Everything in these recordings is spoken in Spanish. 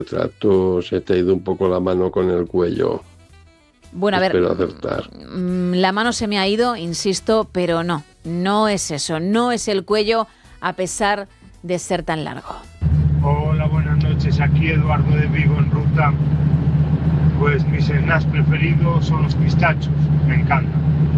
Tú se te ha ido un poco la mano con el cuello. Bueno, a ver, espero acertar. La mano se me ha ido, insisto, pero no es eso, no es el cuello a pesar de ser tan largo. Hola, buenas noches, aquí Eduardo de Vigo en ruta. Pues mis snacks preferidos son los pistachos, me encantan.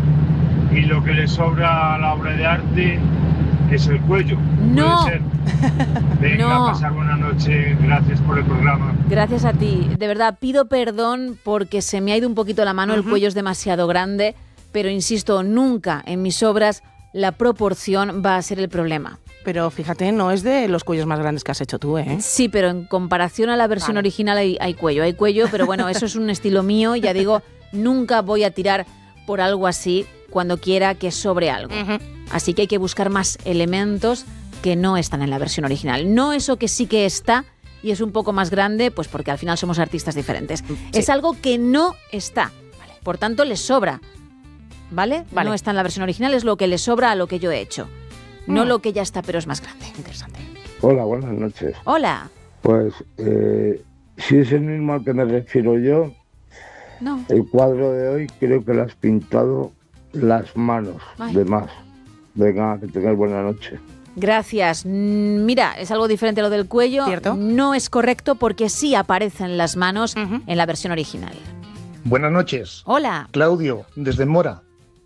Y lo que le sobra a la obra de arte es el cuello. No. Puede ser. Venga, No. pasar buena noche, gracias por el programa. Gracias a ti, de verdad pido perdón porque se me ha ido un poquito la mano, el cuello es demasiado grande, pero insisto, nunca en mis obras la proporción va a ser el problema. Pero fíjate, no es de los cuellos más grandes que has hecho tú, ¿eh? Sí, pero en comparación a la versión original hay cuello, pero bueno, eso es un estilo mío, ya digo, nunca voy a tirar por algo así cuando quiera que sobre algo. Así que hay que buscar más elementos que no están en la versión original. No eso que sí que está y es un poco más grande, pues porque al final somos artistas diferentes. Sí. Es algo que no está, por tanto le sobra, ¿vale? No está en la versión original, es lo que le sobra a lo que yo he hecho. No lo que ya está, pero es más grande. Interesante. Hola, buenas noches. Hola. Pues, si es el mismo al que me refiero yo, no. El cuadro de hoy creo que le has pintado las manos de más. Venga, que tengas buena noche. Gracias. Mira, es algo diferente a lo del cuello. ¿Cierto? No es correcto porque sí aparecen las manos en la versión original. Buenas noches. Hola. Claudio, desde Mora.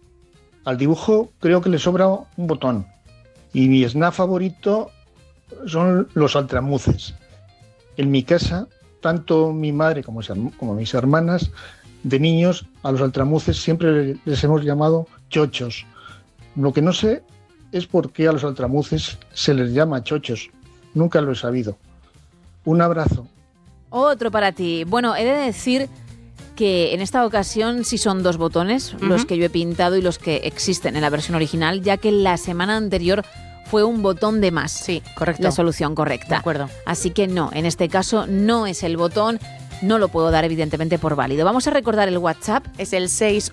Al dibujo creo que le sobra un botón. Y mi snack favorito son los altramuces. En mi casa, tanto mi madre como mis hermanas, de niños, a los altramuces siempre les hemos llamado chochos. Lo que no sé es por qué a los altramuces se les llama chochos. Nunca lo he sabido. Un abrazo. Otro para ti. Bueno, he de decir que en esta ocasión sí son 2 botones, los que yo he pintado y los que existen en la versión original, ya que la semana anterior fue un botón de más. Sí, correcto. La solución correcta. De acuerdo. Así que no, en este caso no es el botón, no lo puedo dar evidentemente por válido. Vamos a recordar el WhatsApp. Es el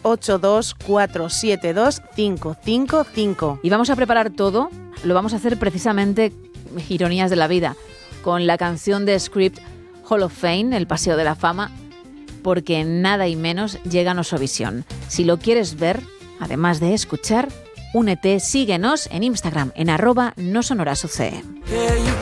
682-472-555. Y vamos a preparar todo, lo vamos a hacer precisamente, ironías de la vida, con la canción de Script Hall of Fame, el Paseo de la Fama, porque nada y menos llega a Nosovisión. Si lo quieres ver, además de escuchar, únete, síguenos en Instagram, en @nosonorasuce.